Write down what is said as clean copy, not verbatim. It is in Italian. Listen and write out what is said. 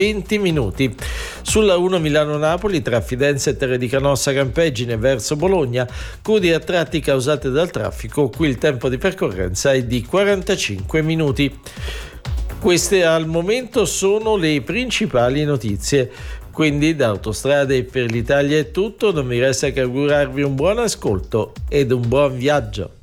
20 minuti. Sulla 1 Milano-Napoli tra Fidenza e Terre di Canossa Campeggine verso Bologna, code a tratti causate dal traffico, qui il tempo di percorrenza è di 45 minuti. Queste al momento sono le principali notizie. Quindi da Autostrade per l'Italia è tutto, non mi resta che augurarvi un buon ascolto ed un buon viaggio.